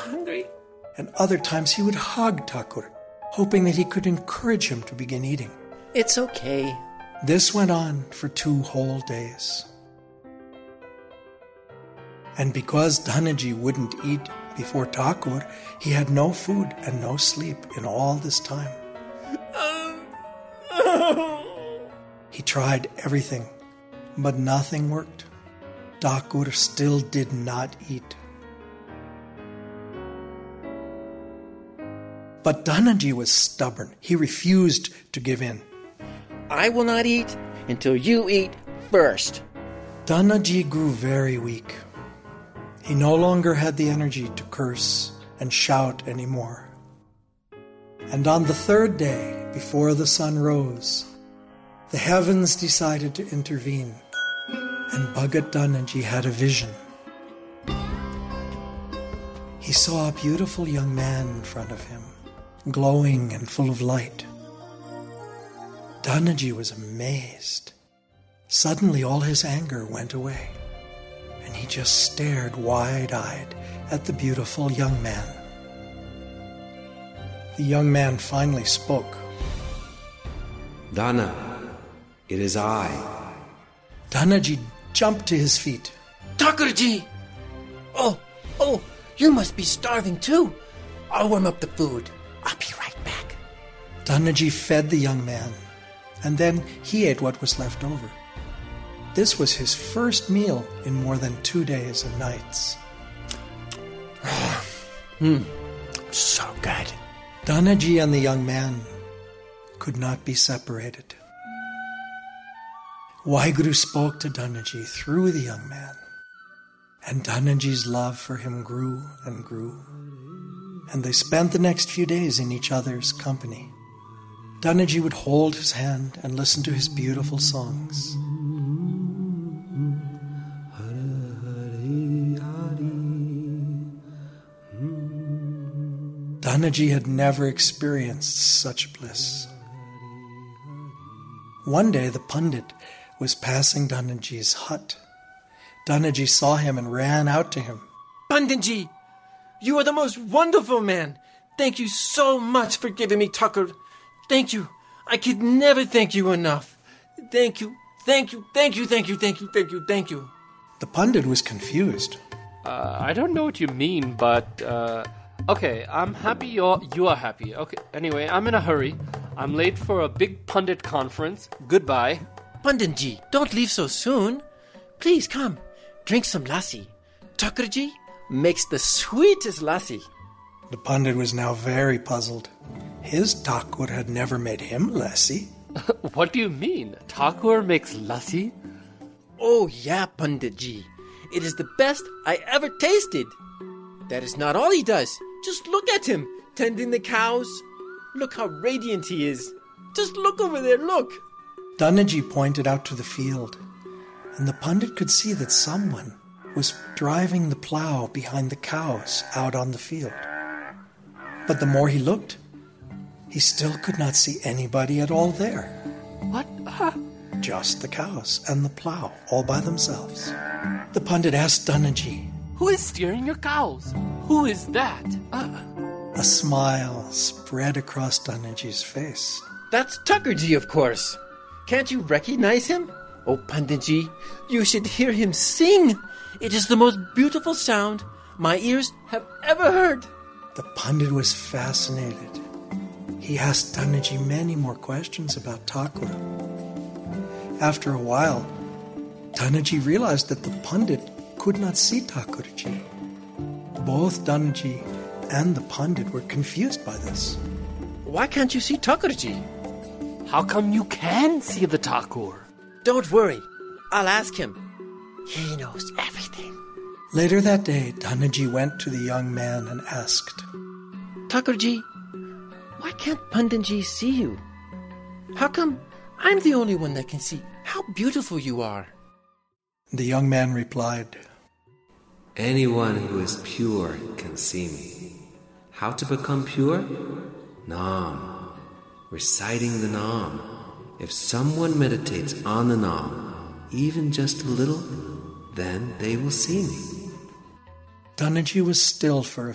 hungry. And other times he would hug Thakur, hoping that he could encourage him to begin eating. It's okay. This went on for 2 whole days. And because Dhanaji wouldn't eat before Thakur, he had no food and no sleep in all this time. He tried everything, but nothing worked. Thakur still did not eat. But Dhanaji was stubborn. He refused to give in. I will not eat until you eat first. Dhanaji grew very weak. He no longer had the energy to curse and shout anymore. And on the 3rd day, before the sun rose, the heavens decided to intervene, and Bhagat Dhanaji had a vision. He saw a beautiful young man in front of him, glowing and full of light. Dhanaji was amazed. Suddenly all his anger went away, and he just stared wide-eyed at the beautiful young man. The young man finally spoke. Dhana, it is I. Dhanaji jumped to his feet. Thakurji! Oh, you must be starving too. I'll warm up the food. I'll be right back. Dhanaji fed the young man, and then he ate what was left over. This was his first meal in more than 2 days and nights. So good. Dhanaji and the young man could not be separated. Waheguru spoke to Dhanaji through the young man, and Dhanaji's love for him grew and grew, and they spent the next few days in each other's company. Dhanaji would hold his hand and listen to his beautiful songs. Dhanaji had never experienced such bliss. One day the Pandit was passing Dhanaji's hut. Dhanaji saw him and ran out to him. Panditji, you are the most wonderful man. Thank you so much for giving me Thakur. Thank you. I could never thank you enough. Thank you. The Pandit was confused. I don't know what you mean, but okay, I'm happy you are happy. Okay, anyway, I'm in a hurry. I'm late for a big pundit conference. Goodbye. Panditji, don't leave so soon. Please come, drink some lassi. Thakurji makes the sweetest lassi. The Pandit was now very puzzled. His Thakur had never made him lassi. What do you mean? Thakur makes lassi? Oh yeah, Panditji. It is the best I ever tasted. That is not all he does. Just look at him, tending the cows. Look how radiant he is. Just look over there, look. Dhanaji pointed out to the field, and the Pandit could see that someone was driving the plow behind the cows out on the field. But the more he looked, he still could not see anybody at all there. What? Just the cows and the plow, all by themselves. The Pandit asked Dhanaji, Who is steering your cows? Who is that? A smile spread across Dhanaji's face. That's Thakurji, of course. Can't you recognize him? Oh, Panditji, you should hear him sing. It is the most beautiful sound my ears have ever heard. The Pandit was fascinated. He asked Dhanaji many more questions about Thakur. After a while, Dhanaji realized that the Pandit could not see Thakurji. Both Dhanaji and the Pandit were confused by this. Why can't you see Thakurji? How come you can see the Thakur? Don't worry. I'll ask him. He knows everything. Later that day, Dhanaji went to the young man and asked, Thakurji, why can't Panditji see you? How come I'm the only one that can see how beautiful you are? The young man replied, Anyone who is pure can see me. How to become pure? Naam. Reciting the Naam. If someone meditates on the Naam, even just a little, then they will see me. Dhanaji was still for a